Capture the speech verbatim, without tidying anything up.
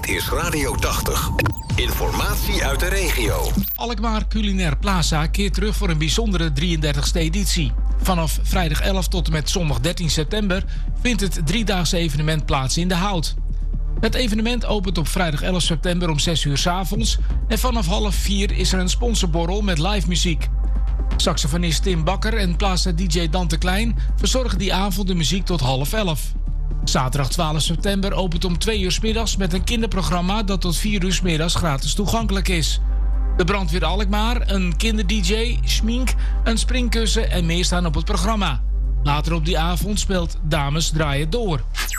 Dit is Radio tachtig. Informatie uit de regio. Alkmaar Culinair Plaza keert terug voor een bijzondere drieëndertigste editie. Vanaf vrijdag elf tot en met zondag dertien september vindt het driedaagse evenement plaats in De Hout. Het evenement opent op vrijdag elf september om zes uur 's avonds en vanaf half vier is er een sponsorborrel met live muziek. Saxofonist Tim Bakker en Plaza D J Dante Klein verzorgen die avond de muziek tot half elf. Zaterdag twaalf september opent om twee uur 's middags met een kinderprogramma dat tot vier uur 's middags gratis toegankelijk is. De brandweer Alkmaar, een kinder-D J, schmink, een springkussen en meer staan op het programma. Later op die avond speelt Dames Draaien Door.